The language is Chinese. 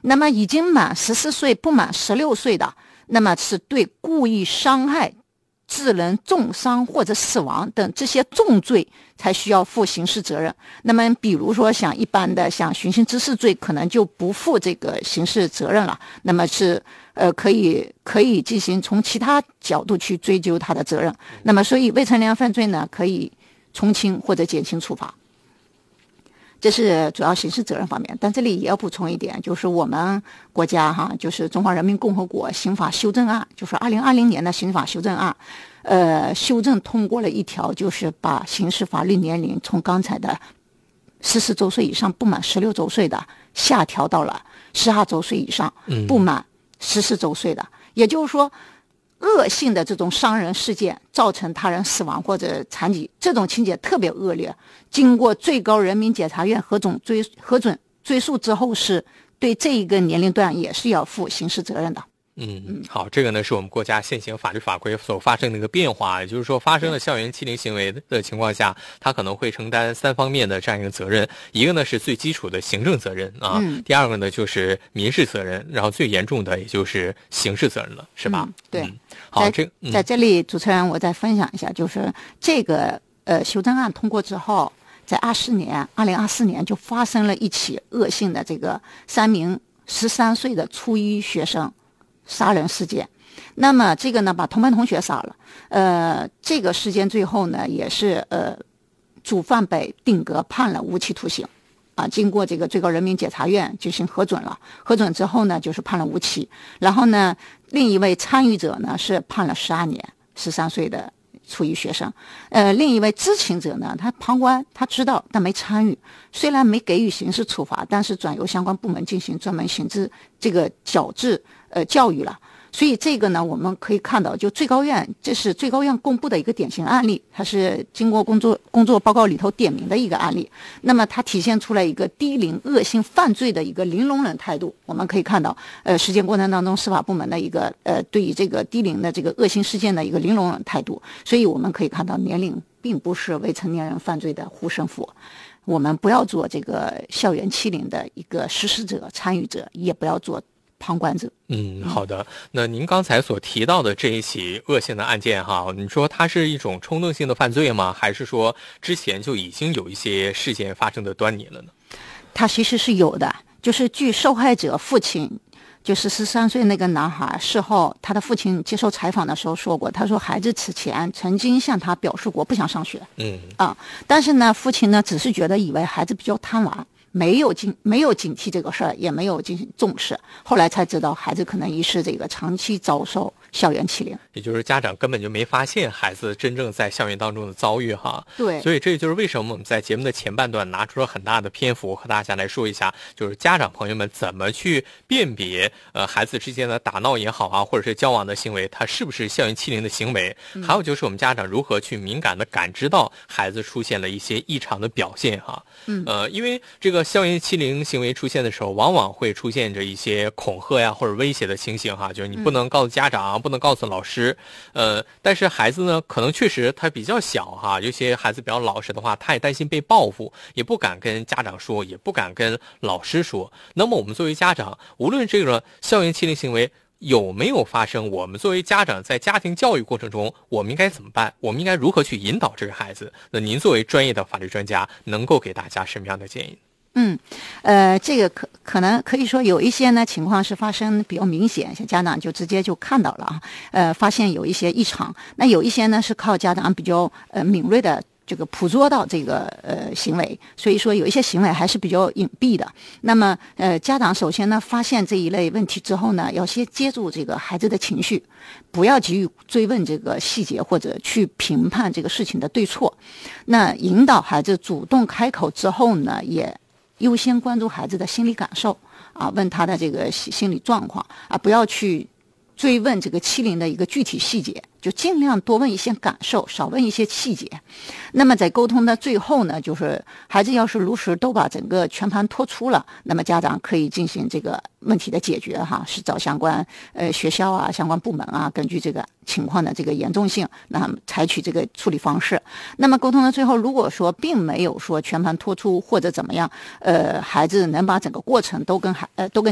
那么已经满14岁不满16岁的，那么是对故意伤害、致人重伤或者死亡等这些重罪才需要负刑事责任。那么比如说像一般的像寻衅滋事罪，可能就不负这个刑事责任了，那么是可以进行从其他角度去追究他的责任。那么所以未成年犯罪呢，可以从轻或者减轻处罚。这是主要刑事责任方面，但这里也要补充一点，就是我们国家就是中华人民共和国刑法修正案，就是2020年的刑法修正案，修正通过了一条，就是把刑事法律年龄从刚才的14周岁以上不满16周岁的下调到了12周岁以上不满14周岁的，也就是说恶性的这种伤人事件造成他人死亡或者残疾，这种情节特别恶劣，经过最高人民检察院核准追诉之后，是对这一个年龄段也是要负刑事责任的。 好，这个呢是我们国家现行法律法规所发生的一个变化，也就是说发生了校园欺凌行为的情况下，他可能会承担3方面的这样一个责任，一个呢是最基础的行政责任啊，第二个呢就是民事责任，然后最严重的也就是刑事责任了，是吧？ 对。 好， 在这里主持人我再分享一下，就是这个修正案通过之后，在2024年就发生了一起恶性的这个3名13岁的初一学生杀人事件。那么这个呢把同班同学杀了，这个事件最后呢也是主犯被定格判了无期徒刑啊，经过这个最高人民检察院进行核准了，核准之后呢就是判了无期。然后呢另一位参与者呢是判了12年，13岁的初一学生。另一位知情者呢，他旁观，他知道但没参与，虽然没给予刑事处罚，但是转由相关部门进行专门刑事这个矫治教育了。所以这个呢我们可以看到，就最高院，这是最高院公布的一个典型案例，它是经过工作报告里头点名的一个案例。那么它体现出来一个低龄恶性犯罪的一个零容忍态度。我们可以看到实践过程当中司法部门的一个对于这个低龄的这个恶性事件的一个零容忍态度。所以我们可以看到年龄并不是未成年人犯罪的护身符，我们不要做这个校园欺凌的一个实施者参与者，也不要做旁观者。 好的。那您刚才所提到的这一起恶性的案件哈，你说它是一种冲动性的犯罪吗？还是说之前就已经有一些事件发生的端倪了呢？ 它其实是有的，就是据受害者父亲，就是13岁那个男孩，事后他的父亲接受采访的时候说过，他说孩子此前曾经向他表示过不想上学，但是呢父亲呢只是以为孩子比较贪玩，没有警惕这个事儿，也没有进行重视，后来才知道孩子可能疑似这个长期遭受校园欺凌， 也就是家长根本就没发现孩子真正在校园当中的遭遇哈。 对， 所以这就是为什么我们在节目的前半段拿出了很大的篇幅和大家来说一下，就是家长朋友们怎么去辨别孩子之间的打闹也好啊，或者是交往的行为，它是不是校园欺凌的行为，还有就是我们家长如何去敏感的感知到孩子出现了一些异常的表现哈。因为这个校园欺凌行为出现的时候，往往会出现着一些恐吓呀或者威胁的情形哈，就是你不能告诉家长，不能告诉老师。但是孩子呢，可能确实他比较小哈，有些孩子比较老实的话，他也担心被报复，也不敢跟家长说，也不敢跟老师说。那么我们作为家长，无论这个校园欺凌行为有没有发生，我们作为家长在家庭教育过程中，我们应该怎么办？我们应该如何去引导这个孩子？那您作为专业的法律专家，能够给大家什么样的建议？ 这个可能可以说有一些呢情况是发生比较明显，像家长就直接就看到了发现有一些异常。那有一些呢是靠家长比较敏锐的这个捕捉到这个行为，所以说有一些行为还是比较隐蔽的。那么家长首先呢发现这一类问题之后呢，要先接住这个孩子的情绪，不要急于追问这个细节或者去评判这个事情的对错。那引导孩子主动开口之后呢，也优先关注孩子的心理感受问他的这个心理状况不要去追问这个欺凌的一个具体细节，就尽量多问一些感受，少问一些细节。那么在沟通的最后呢，就是孩子要是如实都把整个全盘托出了，那么家长可以进行这个问题的解决是找相关学校相关部门根据这个情况的这个严重性，那采取这个处理方式。那么沟通的最后，如果说并没有说全盘托出或者怎么样，孩子能把整个过程都跟